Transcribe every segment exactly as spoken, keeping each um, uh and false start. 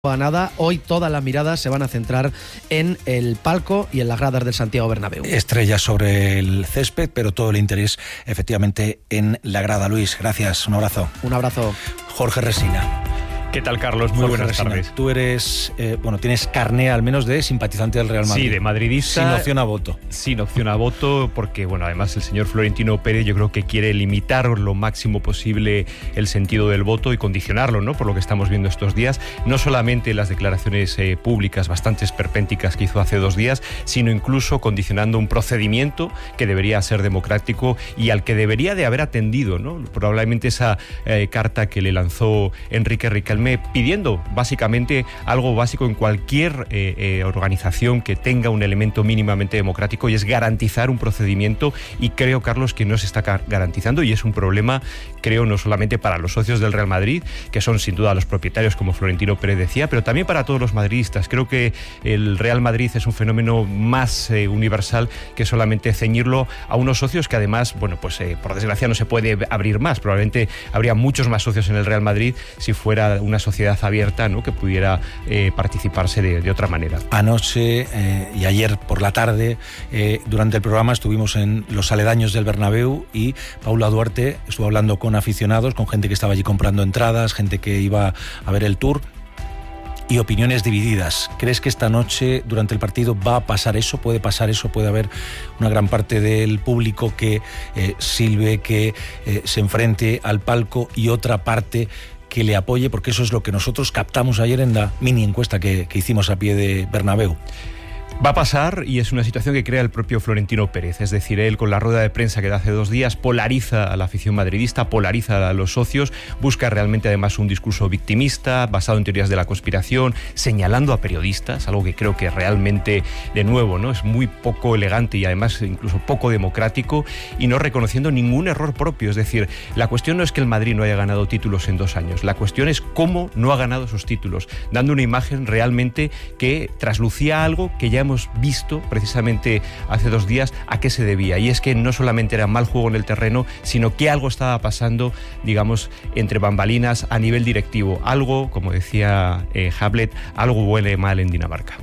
A nada, hoy todas las miradas se van a centrar en el palco y en las gradas del Santiago Bernabéu. Estrellas sobre el césped, pero todo el interés efectivamente en la grada. Luis, gracias, un abrazo. Un abrazo. Jorge Resina. ¿Qué tal, Carlos? Muy Jorge buenas Resina, tardes. Tú eres, eh, bueno, tienes carné al menos de simpatizante del Real Madrid. Sí, de madridista. Sin opción a voto. Sin opción a voto, porque, bueno, además el señor Florentino Pérez yo creo que quiere limitar lo máximo posible el sentido del voto y condicionarlo, ¿no? Por lo que estamos viendo estos días. No solamente las declaraciones eh, públicas bastante esperpénticas que hizo hace dos días, sino incluso condicionando un procedimiento que debería ser democrático y al que debería de haber atendido, ¿no? Probablemente esa eh, carta que le lanzó Enrique Riquelme pidiendo básicamente algo básico en cualquier eh, eh, organización que tenga un elemento mínimamente democrático, y es garantizar un procedimiento, y creo, Carlos, que no se está garantizando, y es un problema, creo, no solamente para los socios del Real Madrid, que son sin duda los propietarios, como Florentino Pérez decía, pero también para todos los madridistas. Creo que el Real Madrid es un fenómeno más eh, universal que solamente ceñirlo a unos socios que además, bueno, pues eh, por desgracia no se puede abrir más. Probablemente habría muchos más socios en el Real Madrid si fuera una sociedad abierta, ¿no?, que pudiera eh, participarse de, de otra manera. Anoche eh, y ayer por la tarde, eh, durante el programa estuvimos en los aledaños del Bernabéu y Paula Duarte estuvo hablando con aficionados, con gente que estaba allí comprando entradas, gente que iba a ver el Tour, y opiniones divididas. ¿Crees que esta noche, durante el partido, va a pasar eso? ¿Puede pasar eso? ¿Puede haber una gran parte del público que eh, silbe, que eh, se enfrente al palco, y otra parte que le apoye? Porque eso es lo que nosotros captamos ayer en la mini encuesta que, que hicimos a pie de Bernabéu. Va a pasar, y es una situación que crea el propio Florentino Pérez. Es decir, él, con la rueda de prensa que da hace dos días, polariza a la afición madridista, polariza a los socios, busca realmente además un discurso victimista, basado en teorías de la conspiración, señalando a periodistas, algo que creo que realmente, de nuevo, ¿no?, es muy poco elegante y además incluso poco democrático, y no reconociendo ningún error propio. Es decir, la cuestión no es que el Madrid no haya ganado títulos en dos años, la cuestión es cómo no ha ganado esos títulos, dando una imagen realmente que traslucía algo que ya hemos visto precisamente hace dos días a qué se debía, y es que no solamente era mal juego en el terreno, sino que algo estaba pasando, digamos, entre bambalinas a nivel directivo. Algo, como decía eh, Hamlet, algo huele mal en Dinamarca.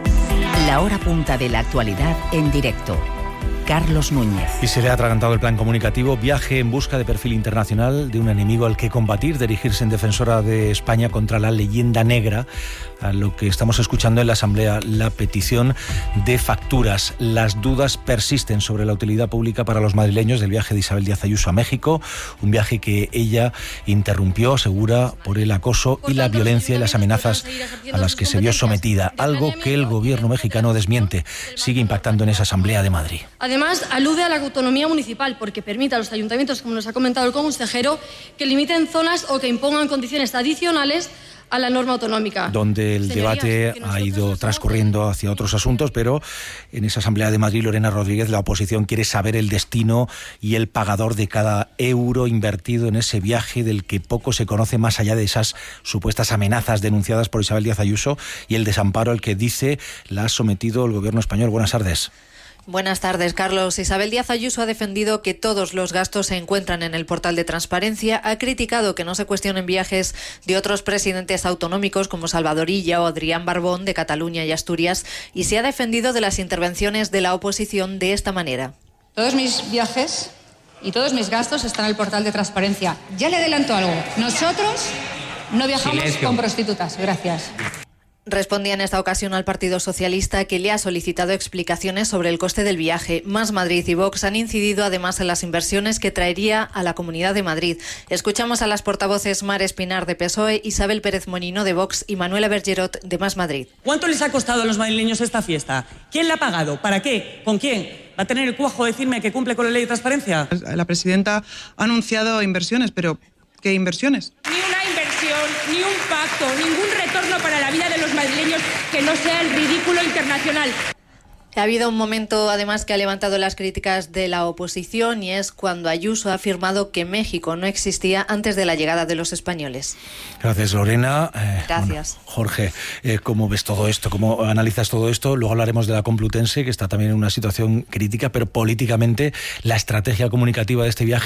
La hora punta de la actualidad en directo. Carlos Núñez. Y se le ha atragantado el plan comunicativo. Viaje en busca de perfil internacional de un enemigo al que combatir, dirigirse en defensora de España contra la leyenda negra, a lo que estamos escuchando en la Asamblea, la petición de facturas. Las dudas persisten sobre la utilidad pública para los madrileños del viaje de Isabel Díaz Ayuso a México, un viaje que ella interrumpió, asegura, por el acoso y la violencia y las amenazas a las que se vio sometida, algo que el gobierno mexicano desmiente. Sigue impactando en esa Asamblea de Madrid. Además, alude a la autonomía municipal porque permite a los ayuntamientos, como nos ha comentado el consejero, que limiten zonas o que impongan condiciones adicionales a la norma autonómica. Donde el Señorías, debate ha ido transcurriendo hacia otros asuntos, pero en esa Asamblea de Madrid, Lorena Rodríguez, la oposición quiere saber el destino y el pagador de cada euro invertido en ese viaje, del que poco se conoce más allá de esas supuestas amenazas denunciadas por Isabel Díaz Ayuso y el desamparo al que dice la ha sometido el gobierno español. Buenas tardes. Buenas tardes, Carlos. Isabel Díaz Ayuso ha defendido que todos los gastos se encuentran en el portal de transparencia, ha criticado que no se cuestionen viajes de otros presidentes autonómicos como Salvador Illa o Adrián Barbón de Cataluña y Asturias, y se ha defendido de las intervenciones de la oposición de esta manera. Todos mis viajes y todos mis gastos están en el portal de transparencia. Ya le adelanto algo. Nosotros no viajamos Silencio. con prostitutas. Gracias. Respondía en esta ocasión al Partido Socialista, que le ha solicitado explicaciones sobre el coste del viaje. Más Madrid y Vox han incidido además en las inversiones que traería a la Comunidad de Madrid. Escuchamos a las portavoces Mar Espinar de P S O E, Isabel Pérez Moñino de Vox y Manuela Bergerot de Más Madrid. ¿Cuánto les ha costado a los madrileños esta fiesta? ¿Quién la ha pagado? ¿Para qué? ¿Con quién? ¿Va a tener el cuajo de decirme que cumple con la ley de transparencia? La presidenta ha anunciado inversiones, pero ¿qué inversiones? Ni una inversión, ni un pacto, ningún retorno para la vida de los madrileños que no sea el ridículo internacional. Ha habido un momento, además, que ha levantado las críticas de la oposición, y es cuando Ayuso ha afirmado que México no existía antes de la llegada de los españoles. Gracias, Lorena. Eh, Gracias. Bueno, Jorge, eh, ¿cómo ves todo esto? ¿Cómo analizas todo esto? Luego hablaremos de la Complutense, que está también en una situación crítica, pero políticamente la estrategia comunicativa de este viaje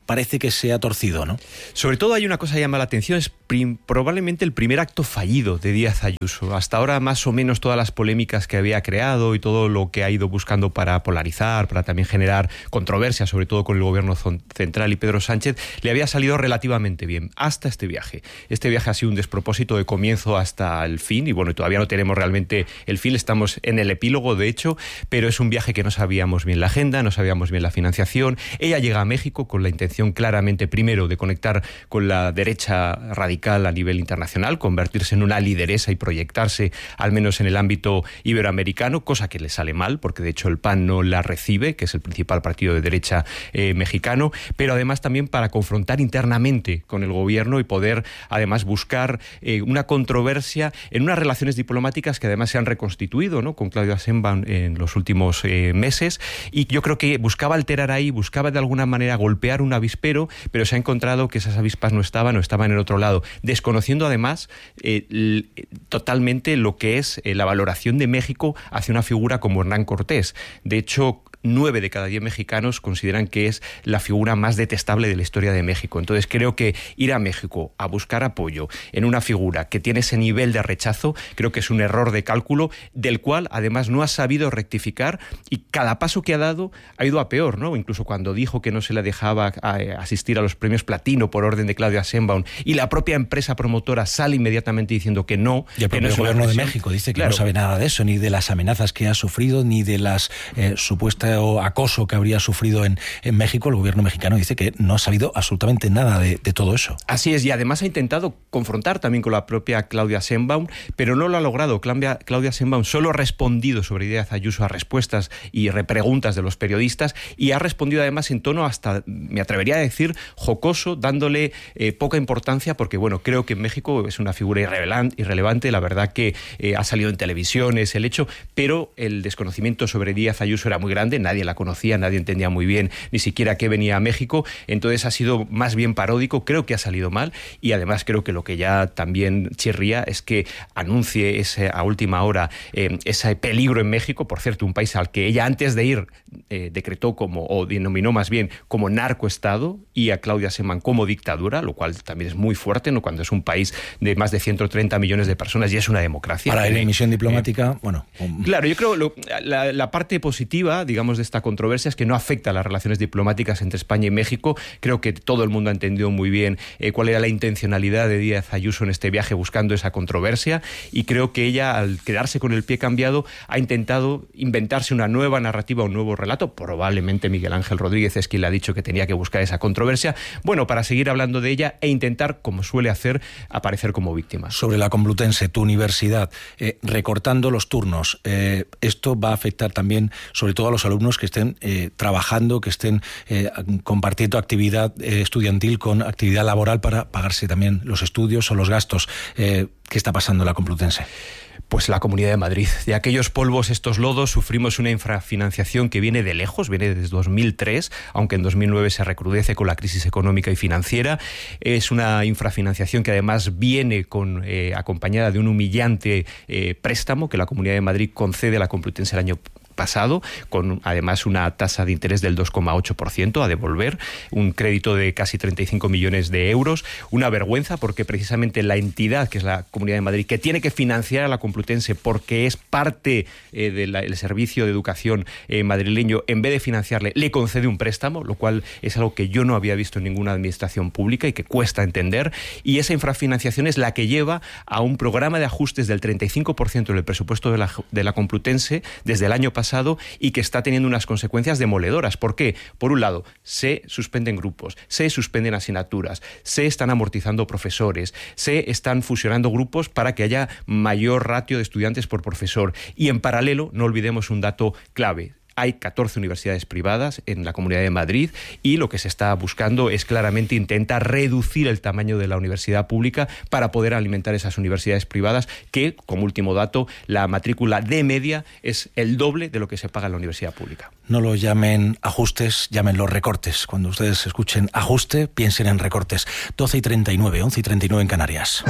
parece que se ha torcido, ¿no? Sobre todo hay una cosa que llama la atención, es prim, probablemente el primer acto fallido de Díaz Ayuso. Hasta ahora más o menos todas las polémicas que había creado y todo lo que ha ido buscando para polarizar, para también generar controversia, sobre todo con el gobierno central y Pedro Sánchez, le había salido relativamente bien, hasta este viaje. Este viaje ha sido un despropósito de comienzo hasta el fin, y bueno, todavía no tenemos realmente el fin, estamos en el epílogo de hecho, pero es un viaje que no sabíamos bien la agenda, no sabíamos bien la financiación. Ella llega a México con la intención claramente, primero, de conectar con la derecha radical a nivel internacional, convertirse en una lideresa y proyectarse al menos en el ámbito iberoamericano, cosa que le sale mal, porque de hecho el P A N no la recibe, que es el principal partido de derecha eh, mexicano, pero además también para confrontar internamente con el gobierno y poder además buscar eh, una controversia en unas relaciones diplomáticas que además se han reconstituido, ¿no?, con Claudia Sheinbaum en los últimos eh, meses, y yo creo que buscaba alterar ahí, buscaba de alguna manera golpear un avispero, pero se ha encontrado que esas avispas no estaban o estaban en otro lado, desconociendo además eh, l- totalmente lo que es eh, la valoración de México hacia una figura como Hernán Cortés. De hecho, nueve de cada diez mexicanos consideran que es la figura más detestable de la historia de México. Entonces creo que ir a México a buscar apoyo en una figura que tiene ese nivel de rechazo, creo que es un error de cálculo del cual además no ha sabido rectificar, y cada paso que ha dado ha ido a peor, ¿no? Incluso cuando dijo que no se le dejaba asistir a los premios Platino por orden de Claudia Sheinbaum, y la propia empresa promotora sale inmediatamente diciendo que no. Y el propio no gobierno de México dice que claro, no sabe nada de eso, ni de las amenazas que ha sufrido, ni de las eh, supuestas o acoso que habría sufrido en, en México. El gobierno mexicano dice que no ha sabido absolutamente nada de, de todo eso. Así es, y además ha intentado confrontar también con la propia Claudia Sheinbaum, pero no lo ha logrado. Claudia, Claudia Sheinbaum solo ha respondido sobre Díaz Ayuso a respuestas y repreguntas de los periodistas, y ha respondido además en tono hasta, me atrevería a decir, jocoso, dándole eh, poca importancia, porque bueno, creo que en México es una figura irrelevante, la verdad que eh, ha salido en televisión, es el hecho, pero el desconocimiento sobre Díaz Ayuso era muy grande, nadie la conocía, nadie entendía muy bien ni siquiera qué venía a México, entonces ha sido más bien paródico, creo que ha salido mal, y además creo que lo que ya también chirría es que anuncie ese, a última hora eh, ese peligro en México, por cierto, un país al que ella antes de ir eh, decretó como, o denominó más bien como narcoestado, y a Claudia Sheinbaum como dictadura, lo cual también es muy fuerte, ¿no?, cuando es un país de más de ciento treinta millones de personas y es una democracia. Para la emisión diplomática, eh, bueno... Um... Claro, yo creo lo, la, la parte positiva, digamos, de esta controversia es que no afecta a las relaciones diplomáticas entre España y México. Creo que todo el mundo ha entendido muy bien eh, cuál era la intencionalidad de Díaz Ayuso en este viaje buscando esa controversia, y creo que ella, al quedarse con el pie cambiado, ha intentado inventarse una nueva narrativa, un nuevo relato. Probablemente Miguel Ángel Rodríguez es quien le ha dicho que tenía que buscar esa controversia, bueno, para seguir hablando de ella e intentar, como suele hacer, aparecer como víctima. Sobre la Complutense, tu universidad, eh, recortando los turnos, eh, esto va a afectar también sobre todo a los alumnos que estén eh, trabajando, que estén eh, compartiendo actividad eh, estudiantil con actividad laboral para pagarse también los estudios o los gastos. Eh, ¿Qué está pasando en la Complutense? Pues la Comunidad de Madrid. De aquellos polvos, estos lodos, sufrimos una infrafinanciación que viene de lejos, viene desde dos mil tres, aunque en dos mil nueve se recrudece con la crisis económica y financiera. Es una infrafinanciación que además viene con, eh, acompañada de un humillante eh, préstamo que la Comunidad de Madrid concede a la Complutense el año pasado, con además una tasa de interés del dos coma ocho por ciento a devolver, un crédito de casi treinta y cinco millones de euros, una vergüenza porque precisamente la entidad, que es la Comunidad de Madrid, que tiene que financiar a la Complutense porque es parte eh, del servicio de educación eh, madrileño, en vez de financiarle, le concede un préstamo, lo cual es algo que yo no había visto en ninguna administración pública y que cuesta entender, y esa infrafinanciación es la que lleva a un programa de ajustes del treinta y cinco por ciento del presupuesto de la, de la Complutense desde el año pasado, y que está teniendo unas consecuencias demoledoras. ¿Por qué? Por un lado, se suspenden grupos, se suspenden asignaturas, se están amortizando profesores, se están fusionando grupos para que haya mayor ratio de estudiantes por profesor, y en paralelo, no olvidemos un dato clave: hay catorce universidades privadas en la Comunidad de Madrid, y lo que se está buscando es claramente intentar reducir el tamaño de la universidad pública para poder alimentar esas universidades privadas, que, como último dato, la matrícula de media es el doble de lo que se paga en la universidad pública. No lo llamen ajustes, llámenlo recortes. Cuando ustedes escuchen ajuste, piensen en recortes. doce y treinta y nueve, once y treinta y nueve en Canarias.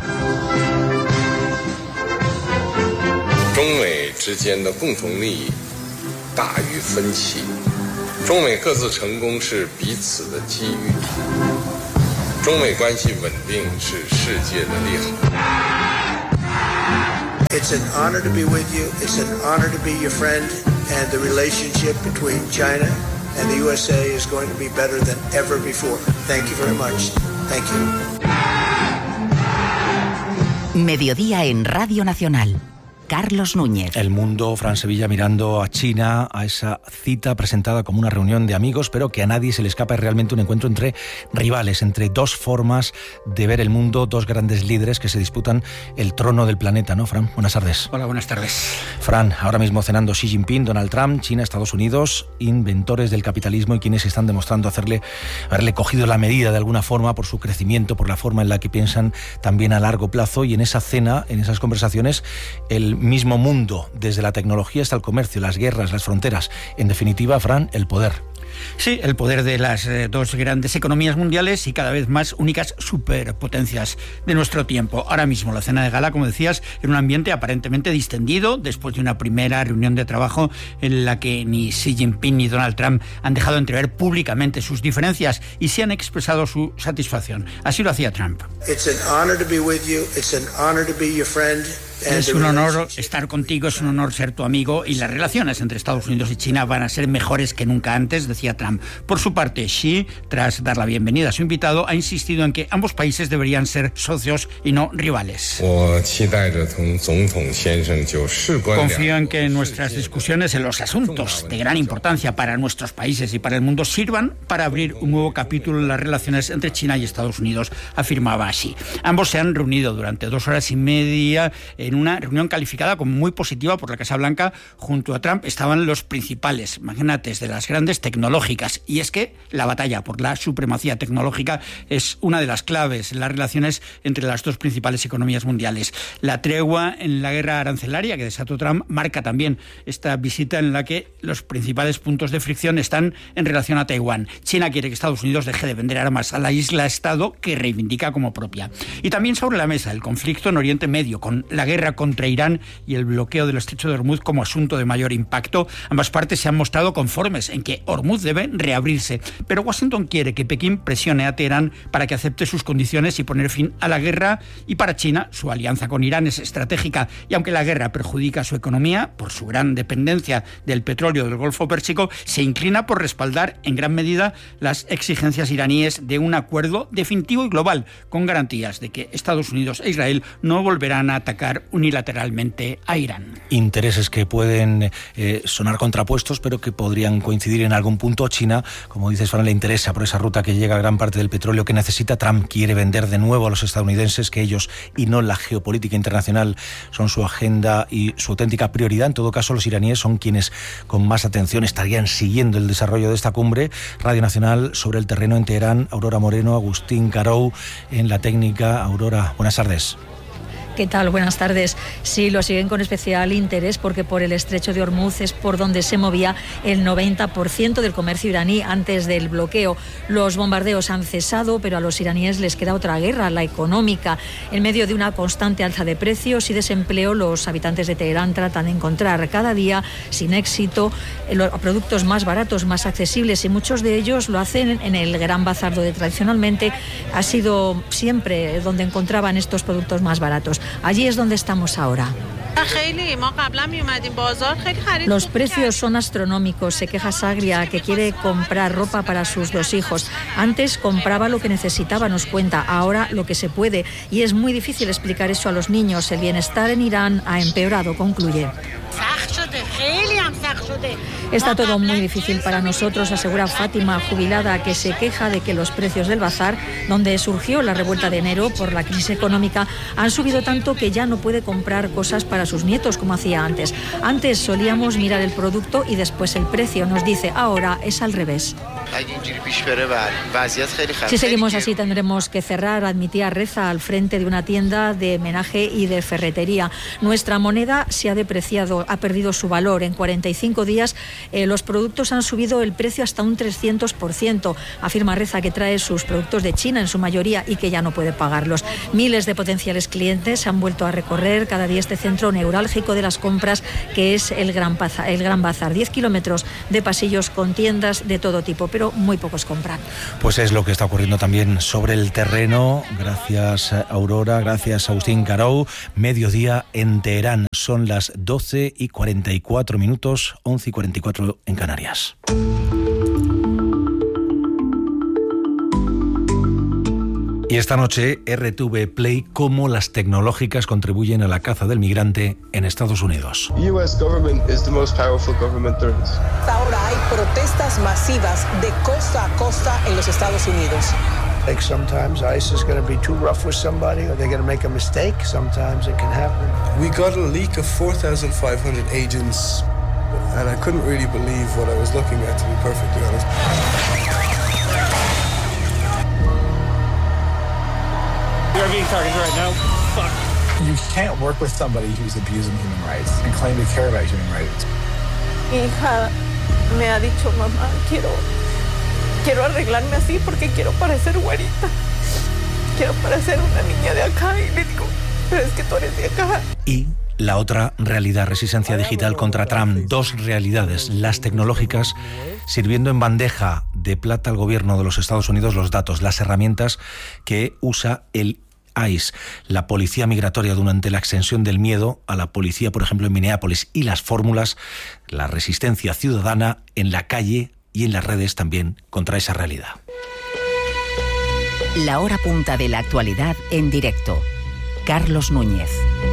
中美之间的共同利益大于分歧， 中美各自成功是彼此的机遇，中美关系稳定是世界的利好。 It's an honor to be with you. It's an honor to be your friend. And the relationship between China and the U S A is going to be better than ever before. Thank you very much. Thank you. Mediodía en Radio Nacional. Carlos Núñez. El mundo, Fran Sevilla, mirando a China, a esa cita presentada como una reunión de amigos, pero que a nadie se le escapa, es realmente un encuentro entre rivales, entre dos formas de ver el mundo, dos grandes líderes que se disputan el trono del planeta, ¿no, Fran? Buenas tardes. Hola, buenas tardes. Fran, ahora mismo cenando Xi Jinping, Donald Trump, China, Estados Unidos, inventores del capitalismo y quienes están demostrando hacerle, haberle cogido la medida de alguna forma por su crecimiento, por la forma en la que piensan también a largo plazo, y en esa cena, en esas conversaciones, el mismo mundo, desde la tecnología hasta el comercio, las guerras, las fronteras. En definitiva, Fran, el poder. Sí, el poder de las eh, dos grandes economías mundiales y cada vez más únicas superpotencias de nuestro tiempo. Ahora mismo la cena de gala, como decías, en un ambiente aparentemente distendido después de una primera reunión de trabajo en la que ni Xi Jinping ni Donald Trump han dejado entrever públicamente sus diferencias y se han expresado su satisfacción. Así lo hacía Trump. It's an honor to be with you. It's an honor to be your friend. Es un honor estar contigo, es un honor ser tu amigo y las relaciones entre Estados Unidos y China van a ser mejores que nunca antes, decía Trump. Por su parte, Xi, tras dar la bienvenida a su invitado, ha insistido en que ambos países deberían ser socios y no rivales. Confío en que nuestras discusiones en los asuntos de gran importancia para nuestros países y para el mundo sirvan para abrir un nuevo capítulo en las relaciones entre China y Estados Unidos, afirmaba Xi. Ambos se han reunido durante dos horas y media en una reunión calificada como muy positiva por la Casa Blanca. Junto a Trump estaban los principales magnates de las grandes tecnológicas, y es que la batalla por la supremacía tecnológica es una de las claves en las relaciones entre las dos principales economías mundiales. La tregua en la guerra arancelaria que desató Trump marca también esta visita en la que los principales puntos de fricción están en relación a Taiwán. China quiere que Estados Unidos deje de vender armas a la isla-estado que reivindica como propia. Y también sobre la mesa el conflicto en Oriente Medio, con la guerra contra Irán y el bloqueo del estrecho de Hormuz como asunto de mayor impacto. Ambas partes se han mostrado conformes en que Hormuz debe reabrirse, pero Washington quiere que Pekín presione a Teherán para que acepte sus condiciones y poner fin a la guerra. Y para China, su alianza con Irán es estratégica, y aunque la guerra perjudica su economía por su gran dependencia del petróleo del Golfo Pérsico, se inclina por respaldar en gran medida las exigencias iraníes de un acuerdo definitivo y global, con garantías de que Estados Unidos e Israel no volverán a atacar unilateralmente a Irán. Intereses que pueden eh, sonar contrapuestos, pero que podrían coincidir en algún punto. China, como dices, Fran, le interesa por esa ruta que llega gran parte del petróleo que necesita. Trump quiere vender de nuevo a los estadounidenses que ellos y no la geopolítica internacional son su agenda y su auténtica prioridad. En todo caso, los iraníes son quienes con más atención estarían siguiendo el desarrollo de esta cumbre. Radio Nacional sobre el terreno en Teherán, Aurora Moreno, Agustín Carou en la técnica. Aurora, buenas tardes. ¿Qué tal? Buenas tardes. Sí, lo siguen con especial interés porque por el estrecho de Hormuz es por donde se movía el noventa por ciento del comercio iraní antes del bloqueo. Los bombardeos han cesado, pero a los iraníes les queda otra guerra, la económica. En medio de una constante alza de precios y desempleo, los habitantes de Teherán tratan de encontrar cada día, sin éxito, los productos más baratos, más accesibles, y muchos de ellos lo hacen en el Gran Bazar, donde tradicionalmente ha sido siempre donde encontraban estos productos más baratos. Allí es donde estamos ahora. Los precios son astronómicos, se queja Sagria, que quiere comprar ropa para sus dos hijos. Antes compraba lo que necesitaba, nos cuenta, ahora lo que se puede. Y es muy difícil explicar eso a los niños. El bienestar en Irán ha empeorado, concluye. Está todo muy difícil para nosotros, asegura Fátima, jubilada, que se queja de que los precios del bazar, donde surgió la revuelta de enero por la crisis económica, han subido tanto que ya no puede comprar cosas para sus nietos como hacía antes. Antes solíamos mirar el producto y después el precio, nos dice, ahora es al revés. Si seguimos así tendremos que cerrar, admitía Reza al frente de una tienda de homenaje y de ferretería. Nuestra moneda se ha depreciado, ha perdido su valor. En cuarenta y cinco días eh, los productos han subido el precio hasta un trescientos por ciento. Afirma Reza que trae sus productos de China en su mayoría y que ya no puede pagarlos. Miles de potenciales clientes han vuelto a recorrer cada día este centro neurálgico de las compras que es el Gran Bazar. El Gran Bazar. Diez kilómetros de pasillos con tiendas de todo tipo, pero muy pocos compran. Pues es lo que está ocurriendo también sobre el terreno. Gracias Aurora, gracias Agustín Carou. Mediodía en Teherán. Son las doce y cuarenta y cuatro minutos, once y cuarenta y cuatro en Canarias. Y esta noche, R T V Play, cómo las tecnológicas contribuyen a la caza del migrante en Estados Unidos. U S government is the most powerful government there is. Ahora hay protestas masivas de costa a costa en los Estados Unidos. Like sometimes ICE is going to be too rough with somebody, or they're going to make a mistake. Sometimes it can happen. We got a leak of four thousand five hundred agents, and I couldn't really believe what I was looking at, to be perfectly honest. You're being targeted right now. Fuck. You can't work with somebody who's abusing human rights and claim to care about human rights. Mi hija me ha dicho, mamá, quiero, quiero arreglarme así porque quiero parecer güerita. Quiero parecer una niña de acá. Y le digo, pero es que tú eres de acá. Y la otra realidad, resistencia digital contra Trump. Dos realidades, las tecnológicas sirviendo en bandeja de plata al gobierno de los Estados Unidos los datos, las herramientas que usa el ICE, la policía migratoria, durante la extensión del miedo a la policía, por ejemplo, en Minneapolis, y las fórmulas, la resistencia ciudadana en la calle y en las redes también contra esa realidad. La hora punta de la actualidad en directo. Carlos Núñez.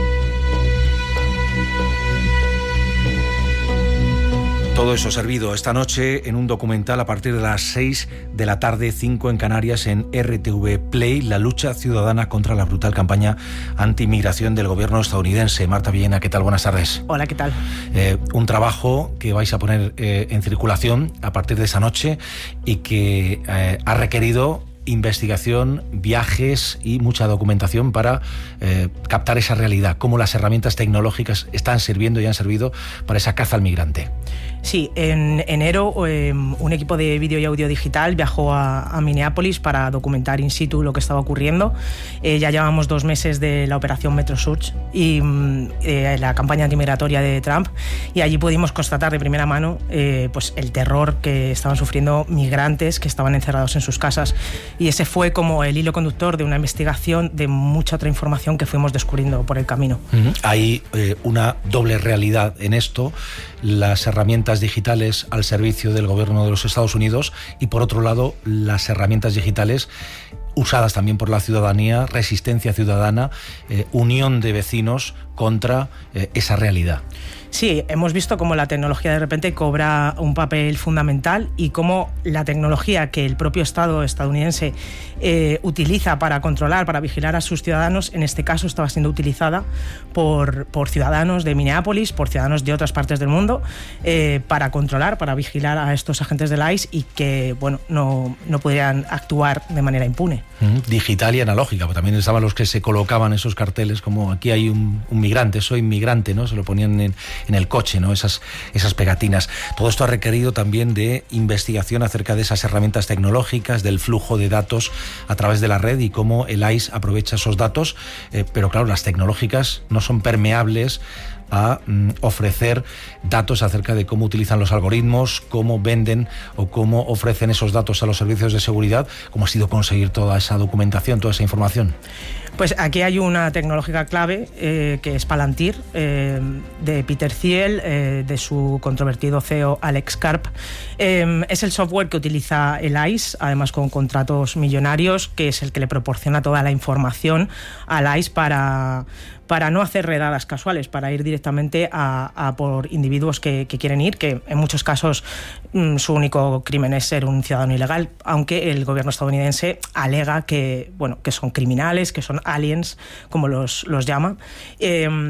Todo eso servido esta noche en un documental a partir de las seis de la tarde, cinco en Canarias, en R T V Play, la lucha ciudadana contra la brutal campaña anti-inmigración del gobierno estadounidense. Marta Villena, ¿qué tal? Buenas tardes. Hola, ¿qué tal? Eh, un trabajo que vais a poner eh, en circulación a partir de esa noche y que eh, ha requerido investigación, viajes y mucha documentación para eh, captar esa realidad, cómo las herramientas tecnológicas están sirviendo y han servido para esa caza al migrante. Sí, en enero eh, un equipo de vídeo y audio digital viajó a, a Minneapolis para documentar in situ lo que estaba ocurriendo. Eh, ya llevamos dos meses de la operación Metro Search y eh, la campaña antimigratoria de Trump, y allí pudimos constatar de primera mano eh, pues el terror que estaban sufriendo migrantes que estaban encerrados en sus casas. Y ese fue como el hilo conductor de una investigación de mucha otra información que fuimos descubriendo por el camino. Uh-huh. Hay eh, una doble realidad en esto, las herramientas digitales al servicio del gobierno de los Estados Unidos y, por otro lado, las herramientas digitales usadas también por la ciudadanía, resistencia ciudadana, eh, unión de vecinos contra eh, esa realidad. Sí, hemos visto cómo la tecnología de repente cobra un papel fundamental y cómo la tecnología que el propio Estado estadounidense eh, utiliza para controlar, para vigilar a sus ciudadanos, en este caso estaba siendo utilizada por, por ciudadanos de Minneapolis, por ciudadanos de otras partes del mundo, eh, para controlar, para vigilar a estos agentes del ICE y que, bueno, no, no pudieran actuar de manera impune. Digital y analógica, porque también estaban los que se colocaban esos carteles como aquí hay un, un migrante, soy migrante, ¿no? Se lo ponían en, en el coche, ¿no? Esas, esas pegatinas. Todo esto ha requerido también de investigación acerca de esas herramientas tecnológicas, del flujo de datos a través de la red y cómo el ICE aprovecha esos datos, eh, pero claro, las tecnológicas no son permeables a mm, ofrecer datos acerca de cómo utilizan los algoritmos, cómo venden o cómo ofrecen esos datos a los servicios de seguridad. ¿Cómo ha sido conseguir toda esa documentación, toda esa información? Pues aquí hay una tecnológica clave eh, que es Palantir, eh, de Peter Thiel, eh, de su controvertido C E O Alex Karp. Eh, es el software que utiliza el ICE, además con contratos millonarios, que es el que le proporciona toda la información al ICE para... para no hacer redadas casuales, para ir directamente a, a por individuos que, que quieren ir, que en muchos casos mmm, su único crimen es ser un ciudadano ilegal, aunque el gobierno estadounidense alega que, bueno, que son criminales, que son aliens, como los, los llama. Eh,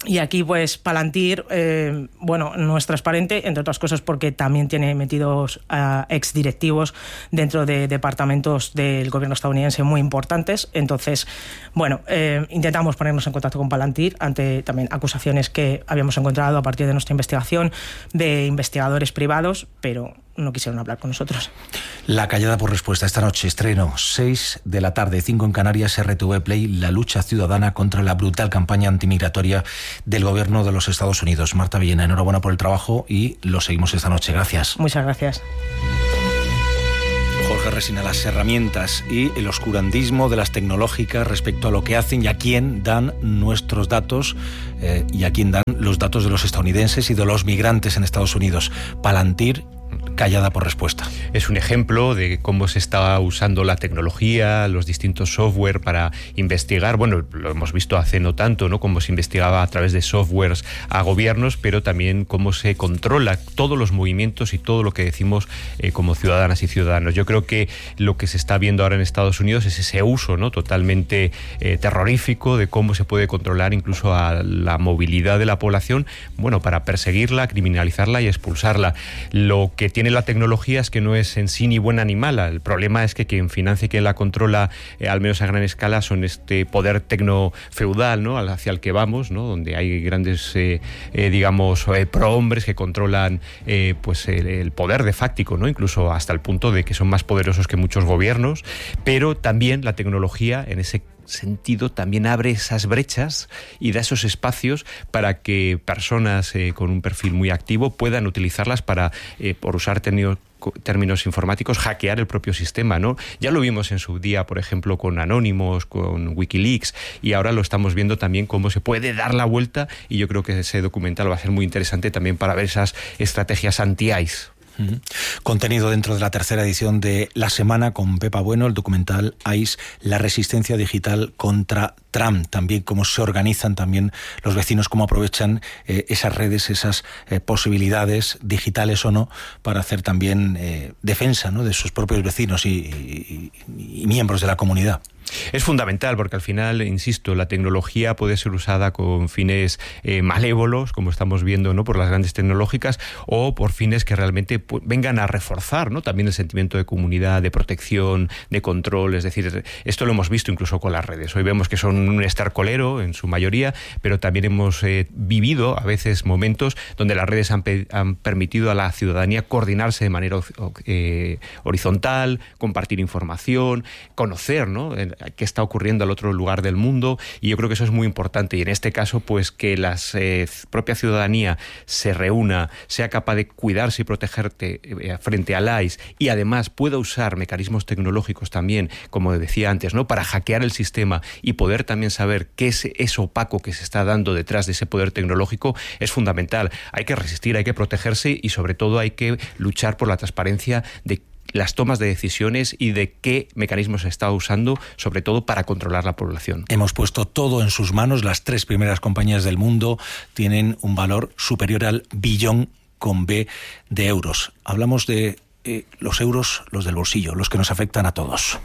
Y aquí, pues, Palantir, eh, bueno, no es transparente, entre otras cosas porque también tiene metidos a exdirectivos dentro de departamentos del gobierno estadounidense muy importantes. Entonces, bueno, eh, intentamos ponernos en contacto con Palantir ante también acusaciones que habíamos encontrado a partir de nuestra investigación de investigadores privados, pero no quisieron hablar con nosotros. La callada por respuesta. Esta noche estreno, seis de la tarde, cinco en Canarias, R T V Play, la lucha ciudadana contra la brutal campaña antimigratoria del gobierno de los Estados Unidos. Marta Villena, enhorabuena por el trabajo y lo seguimos esta noche. Gracias. Muchas gracias. Jorge Resina, las herramientas y el oscurantismo de las tecnológicas respecto a lo que hacen y a quién dan nuestros datos eh, y a quién dan los datos de los estadounidenses y de los migrantes en Estados Unidos. Palantir, callada por respuesta. Es un ejemplo de cómo se está usando la tecnología, los distintos software para investigar. Bueno, lo hemos visto hace no tanto, ¿no? Cómo se investigaba a través de softwares a gobiernos, pero también cómo se controla todos los movimientos y todo lo que decimos eh, como ciudadanas y ciudadanos. Yo creo que lo que se está viendo ahora en Estados Unidos es ese uso, ¿no? Totalmente eh, terrorífico de cómo se puede controlar incluso a la movilidad de la población, bueno, para perseguirla, criminalizarla y expulsarla. Lo que tiene la tecnología es que no es en sí ni buena ni mala. El problema es que quien financia y quien la controla, eh, al menos a gran escala, son este poder tecnofeudal, ¿no? Hacia el que vamos, ¿no? Donde hay grandes, eh, eh, digamos, eh, prohombres que controlan eh, pues el, el poder de fáctico, ¿no? Incluso hasta el punto de que son más poderosos que muchos gobiernos. Pero también la tecnología, en ese sentido, también abre esas brechas y da esos espacios para que personas eh, con un perfil muy activo puedan utilizarlas para, eh, por usar términos, términos informáticos, hackear el propio sistema, ¿no? Ya lo vimos en su día, por ejemplo, con Anonymous, con Wikileaks, y ahora lo estamos viendo también cómo se puede dar la vuelta, y yo creo que ese documental va a ser muy interesante también para ver esas estrategias anti-ICE. Uh-huh. Contenido dentro de la tercera edición de La Semana con Pepa Bueno, el documental ICE, la resistencia digital contra Trump. También cómo se organizan también los vecinos, cómo aprovechan eh, esas redes, esas eh, posibilidades, digitales o no, para hacer también eh, defensa, ¿no?, de sus propios vecinos y, y, y miembros de la comunidad. Es fundamental porque al final, insisto, la tecnología puede ser usada con fines eh, malévolos, como estamos viendo, ¿no?, por las grandes tecnológicas, o por fines que realmente pues, vengan a reforzar, ¿no?, también el sentimiento de comunidad, de protección, de control. Es decir, esto lo hemos visto incluso con las redes. Hoy vemos que son un estercolero en su mayoría, pero también hemos eh, vivido a veces momentos donde las redes han, pe- han permitido a la ciudadanía coordinarse de manera eh, horizontal, compartir información, conocer, ¿no?, qué está ocurriendo al otro lugar del mundo, y yo creo que eso es muy importante. Y en este caso, pues que la eh, propia ciudadanía se reúna, sea capaz de cuidarse y protegerte eh, frente al ICE, y además pueda usar mecanismos tecnológicos también, como decía antes, ¿no?, para hackear el sistema y poder también saber qué es eso opaco que se está dando detrás de ese poder tecnológico, es fundamental. Hay que resistir, hay que protegerse, y sobre todo hay que luchar por la transparencia de las tomas de decisiones y de qué mecanismos se está usando, sobre todo para controlar la población. Hemos puesto todo en sus manos. Las tres primeras compañías del mundo tienen un valor superior al billón con B de euros. Hablamos de eh, los euros, los del bolsillo, los que nos afectan a todos.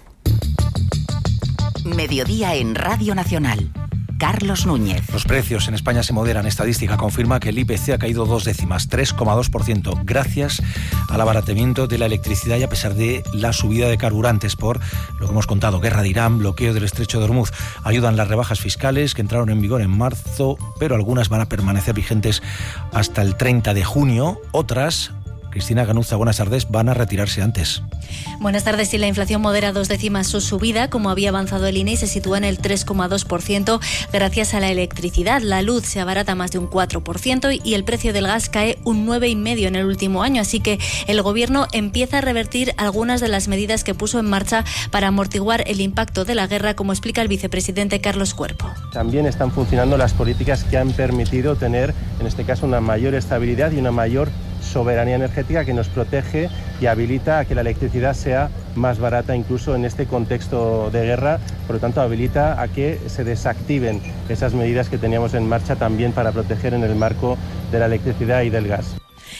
Mediodía en Radio Nacional. Carlos Núñez. Los precios en España se moderan. Estadística confirma que el I P C ha caído dos décimas, tres coma dos por ciento, gracias al abaratamiento de la electricidad y a pesar de la subida de carburantes por lo que hemos contado, guerra de Irán, bloqueo del estrecho de Hormuz. Ayudan las rebajas fiscales que entraron en vigor en marzo, pero algunas van a permanecer vigentes hasta el treinta de junio. Otras, Cristina Ganuza, buenas tardes, van a retirarse antes. Buenas tardes. Y la inflación modera dos décimas su subida, como había avanzado el I N E, y se sitúa en el tres coma dos por ciento gracias a la electricidad. La luz se abarata más de un cuatro por ciento y el precio del gas cae un nueve coma cinco por ciento en el último año. Así que el Gobierno empieza a revertir algunas de las medidas que puso en marcha para amortiguar el impacto de la guerra, como explica el vicepresidente Carlos Cuerpo. También están funcionando las políticas que han permitido tener, en este caso, una mayor estabilidad y una mayor soberanía energética que nos protege y habilita a que la electricidad sea más barata incluso en este contexto de guerra. Por lo tanto, habilita a que se desactiven esas medidas que teníamos en marcha también para proteger en el marco de la electricidad y del gas.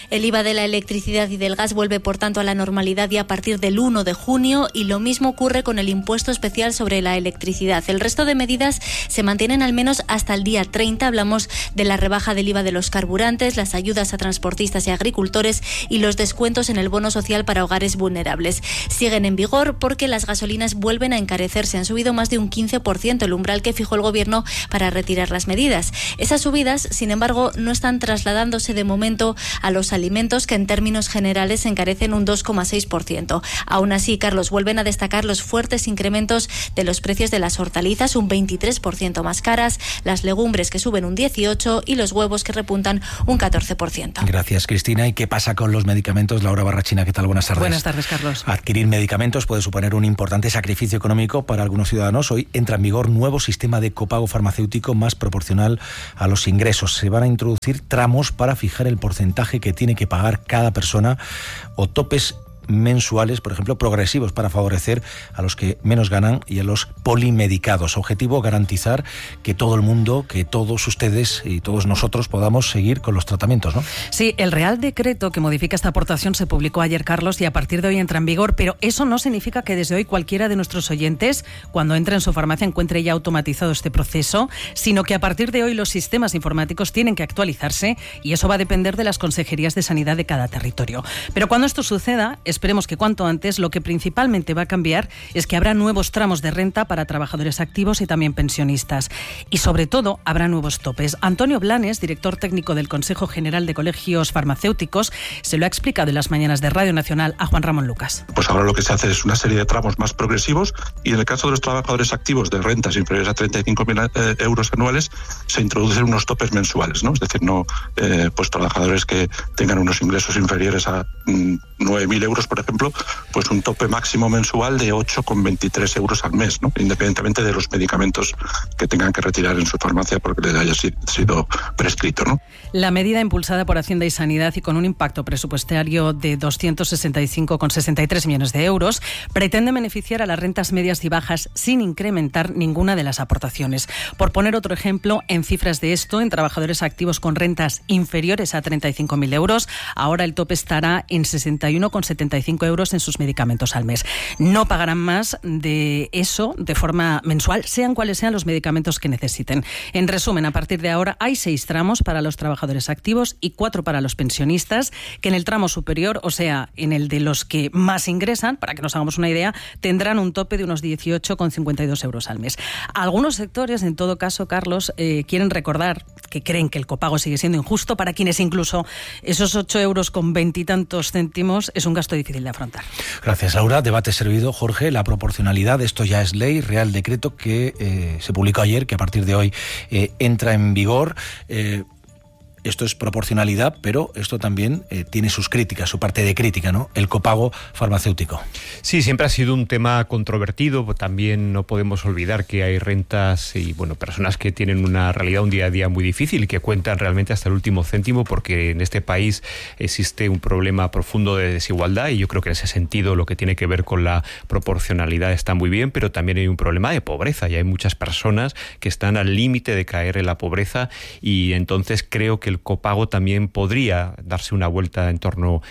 El I V A de la electricidad y del gas vuelve, por tanto, a la normalidad ya a partir del uno de junio y lo mismo ocurre con el impuesto especial sobre la electricidad. El resto de medidas se mantienen al menos hasta el día treinta. Hablamos de la rebaja del I V A de los carburantes, las ayudas a transportistas y agricultores y los descuentos en el bono social para hogares vulnerables. Siguen en vigor porque las gasolinas vuelven a encarecerse. Han subido más de un quince por ciento, el umbral que fijó el Gobierno para retirar las medidas. Esas subidas, sin embargo, no están trasladándose de momento a los alimentos, que en términos generales encarecen un dos coma seis por ciento. Aún así, Carlos, vuelven a destacar los fuertes incrementos de los precios de las hortalizas, un veintitrés por ciento más caras, las legumbres que suben un dieciocho por ciento y los huevos que repuntan un catorce por ciento. Gracias, Cristina. ¿Y qué pasa con los medicamentos? Laura Barrachina, ¿qué tal? Buenas tardes. Buenas tardes, Carlos. Adquirir medicamentos puede suponer un importante sacrificio económico para algunos ciudadanos. Hoy entra en vigor nuevo sistema de copago farmacéutico más proporcional a los ingresos. Se van a introducir tramos para fijar el porcentaje que tiene que pagar cada persona o topes mensuales, por ejemplo, progresivos para favorecer a los que menos ganan y a los polimedicados. Objetivo, garantizar que todo el mundo, que todos ustedes y todos nosotros podamos seguir con los tratamientos, ¿no? Sí, el Real Decreto que modifica esta aportación se publicó ayer, Carlos, y a partir de hoy entra en vigor, pero eso no significa que desde hoy cualquiera de nuestros oyentes, cuando entre en su farmacia, encuentre ya automatizado este proceso, sino que a partir de hoy los sistemas informáticos tienen que actualizarse y eso va a depender de las consejerías de sanidad de cada territorio. Pero cuando esto suceda, es Esperemos que cuanto antes. Lo que principalmente va a cambiar es que habrá nuevos tramos de renta para trabajadores activos y también pensionistas. Y sobre todo, habrá nuevos topes. Antonio Blanes, director técnico del Consejo General de Colegios Farmacéuticos, se lo ha explicado en las mañanas de Radio Nacional a Juan Ramón Lucas. Pues ahora lo que se hace es una serie de tramos más progresivos y en el caso de los trabajadores activos de rentas inferiores a treinta y cinco mil eh, euros anuales se introducen unos topes mensuales, ¿no? Es decir, no eh, pues trabajadores que tengan unos ingresos inferiores a mm, nueve mil euros, por ejemplo, pues un tope máximo mensual de ocho coma veintitrés euros al mes, ¿no? Independientemente de los medicamentos que tengan que retirar en su farmacia porque les haya sido prescrito, ¿no? La medida, impulsada por Hacienda y Sanidad y con un impacto presupuestario de doscientos sesenta y cinco coma sesenta y tres millones de euros, pretende beneficiar a las rentas medias y bajas sin incrementar ninguna de las aportaciones. Por poner otro ejemplo, en cifras de esto, en trabajadores activos con rentas inferiores a treinta y cinco mil euros, ahora el tope estará en sesenta y uno coma setenta y cinco euros en sus medicamentos al mes. No pagarán más de eso de forma mensual, sean cuales sean los medicamentos que necesiten. En resumen, a partir de ahora hay seis tramos para los trabajadores activos y cuatro para los pensionistas, que en el tramo superior, o sea, en el de los que más ingresan, para que nos hagamos una idea, tendrán un tope de unos dieciocho coma cincuenta y dos euros al mes. Algunos sectores, en todo caso, Carlos, eh, quieren recordar que creen que el copago sigue siendo injusto para quienes incluso esos ocho euros con veintitantos céntimos es un gasto difícil de afrontar. Gracias, Laura. Debate servido. Jorge, la proporcionalidad, esto ya es ley, Real Decreto que eh, se publicó ayer, que a partir de hoy eh, entra en vigor. Eh, Esto es proporcionalidad, pero esto también eh, tiene sus críticas, su parte de crítica, ¿no? El copago farmacéutico. Sí, siempre ha sido un tema controvertido. También no podemos olvidar que hay rentas y bueno, personas que tienen una realidad, un día a día muy difícil y que cuentan realmente hasta el último céntimo, porque en este país existe un problema profundo de desigualdad y yo creo que en ese sentido lo que tiene que ver con la proporcionalidad está muy bien, pero también hay un problema de pobreza y hay muchas personas que están al límite de caer en la pobreza y entonces creo que el copago también podría darse una vuelta en torno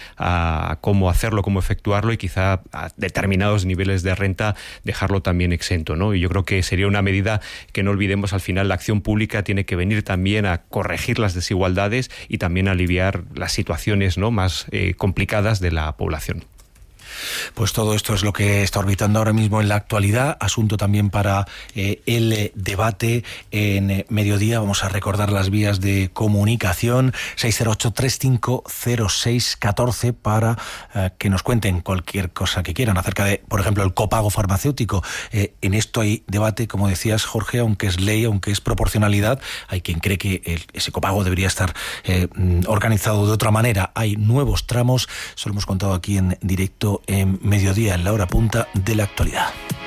a cómo hacerlo, cómo efectuarlo y quizá a determinados niveles de renta dejarlo también exento, ¿no? Y yo creo que sería una medida que no olvidemos, al final la acción pública tiene que venir también a corregir las desigualdades y también a aliviar las situaciones, ¿no?, más eh, complicadas de la población. Pues todo esto es lo que está orbitando ahora mismo en la actualidad, asunto también para eh, el debate en eh, mediodía. Vamos a recordar las vías de comunicación, seis cero ocho, tres cinco cero seis uno cuatro, para eh, que nos cuenten cualquier cosa que quieran acerca de, por ejemplo, el copago farmacéutico. Eh, en esto hay debate, como decías, Jorge, aunque es ley, aunque es proporcionalidad, hay quien cree que el, ese copago debería estar eh, organizado de otra manera. Hay nuevos tramos, se lo hemos contado aquí en directo en mediodía, en la hora punta de la actualidad.